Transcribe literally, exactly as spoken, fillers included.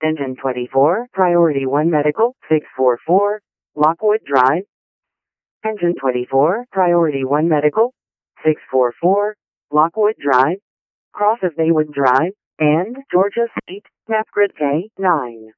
Engine twenty-four, Priority one Medical, six four four, Lockwood Drive. Engine twenty-four, Priority one Medical, six four four, Lockwood Drive, Cross of Baywood Drive, and Georgia State, Map Grid K nine.